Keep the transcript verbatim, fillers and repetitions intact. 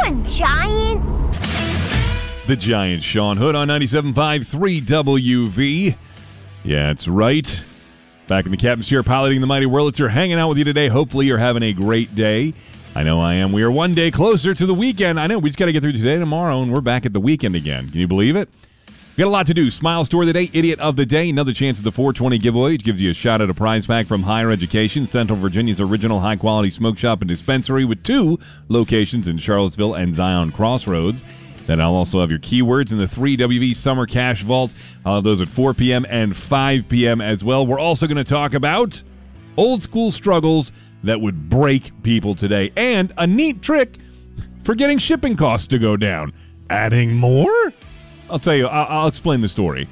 a giant? The Giant, Sean Hood on ninety-seven point five three W V. Yeah, that's right. Back in the captain's chair, piloting the mighty Wurlitzer, hanging out with you today. Hopefully you're having a great day. I know I am. We are one day closer to the weekend. I know, we just got to get through today and tomorrow, and we're back at the weekend again. Can you believe it? We got a lot to do. Smile Story of the Day, Idiot of the Day, another chance at the four twenty giveaway, which gives you a shot at a prize pack from Higher Education, Central Virginia's original high-quality smoke shop and dispensary with two locations in Charlottesville and Zion Crossroads. Then I'll also have your keywords in the three W V Summer Cash Vault. I'll have those at four p.m. and five p.m. as well. We're also going to talk about old school struggles that would break people today and a neat trick for getting shipping costs to go down. Adding more? I'll tell you, I'll, I'll explain the story